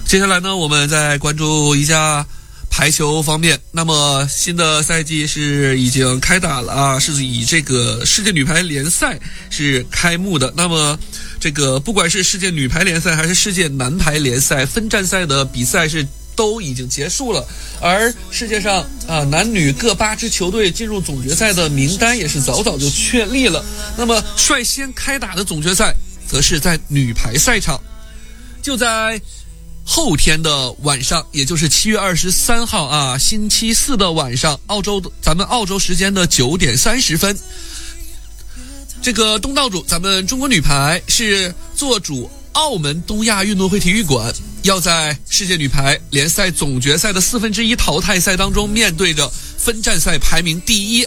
接下来呢，我们再关注一下排球方面。那么新的赛季是已经开打了啊，是以这个世界女排联赛是开幕的。那么这个不管是世界女排联赛还是世界男排联赛，分站赛的比赛是都已经结束了，而世界上男女各8支球队进入总决赛的名单也是早早就确立了。那么率先开打的总决赛则是在女排赛场，就在后天的晚上，也就是7月23号啊，星期四的晚上，咱们澳洲时间的9点30分，这个东道主咱们中国女排是做主澳门东亚运动会体育馆，要在世界女排联赛总决赛的1/4淘汰赛当中，面对着分站赛排名第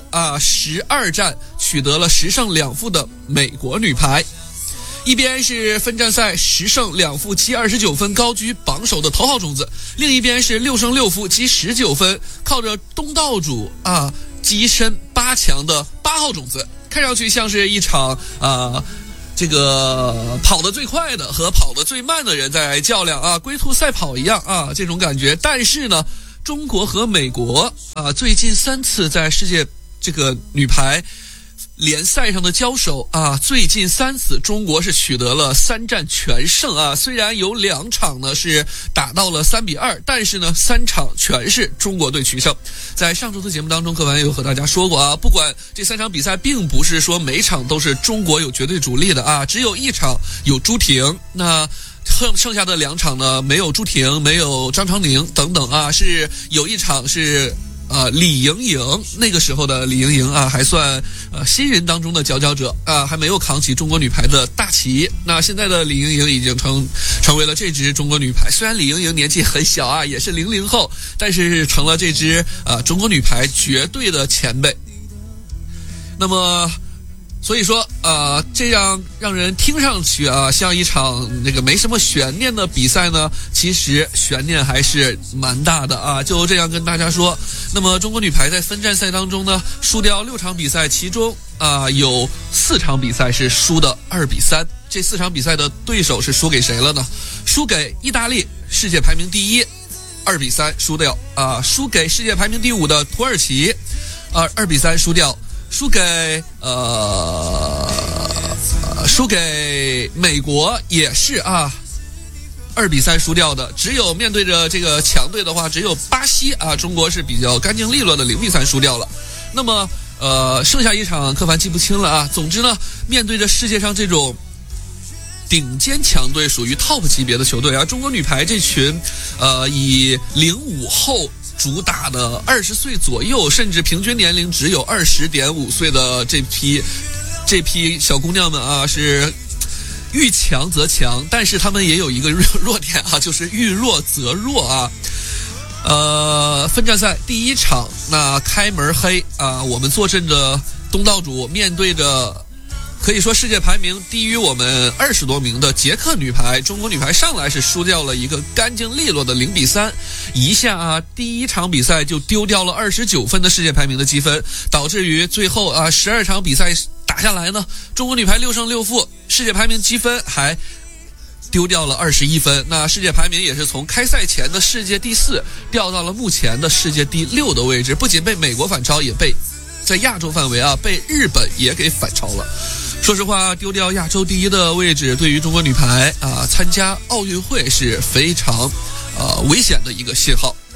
112战取得了10胜2负的美国女排。一边是分站赛10胜2负积29分高居榜首的头号种子，另一边是6胜6负积19分靠着东道主跻身8强的8号种子。看上去像是一场这个跑得最快的和跑得最慢的人在较量啊，龟兔赛跑一样啊，这种感觉。但是呢，中国和美国最近3次在世界这个女排联赛上的交手最近3次中国是取得了3战全胜啊。虽然有2场呢是打到了3-2，但是呢3场全是中国队取胜。在上周的节目当中，柯凡有和大家说过不管这3场比赛并不是说每场都是中国有绝对主力的只有1场有朱婷，那剩下的2场呢没有朱婷，没有张常宁等等是有1场是李盈莹，那个时候的李盈莹还算新人当中的佼佼者还没有扛起中国女排的大旗。那现在的李盈莹已经成为了这支中国女排，虽然李盈莹年纪很小也是00后，但是成了这支中国女排绝对的前辈。那么所以说这样让人听上去像一场那个没什么悬念的比赛呢，其实悬念还是蛮大的就这样跟大家说。那么中国女排在分站赛当中呢，输掉6场比赛，其中有4场比赛是输的2-3。这4场比赛的对手是输给谁了呢？输给意大利，世界排名第1，2-3输掉输给世界排名第5的土耳其，2-3输掉。输给美国也是2-3输掉的。只有面对着这个强队的话，只有巴西中国是比较干净利落的0-3输掉了。那么剩下1场柯凡记不清了总之呢，面对着世界上这种顶尖强队，属于 top 级别的球队中国女排这群以05后主打的20岁左右，甚至平均年龄只有20.5岁的这批小姑娘们是遇强则强，但是她们也有一个弱点就是遇弱则弱分站赛第1场，那开门黑我们坐镇着东道主，面对着可以说世界排名低于我们20多名的捷克女排，中国女排上来是输掉了一个干净利落的0-3，一下第1场比赛就丢掉了29分的世界排名的积分，导致于最后12场比赛打下来呢，中国女排6胜6负，世界排名积分还丢掉了21分。那世界排名也是从开赛前的世界第4掉到了目前的世界第6的位置，不仅被美国反超，也被在亚洲范围被日本也给反超了。说实话，丢掉亚洲第1的位置，对于中国女排参加奥运会是非常危险的一个信号。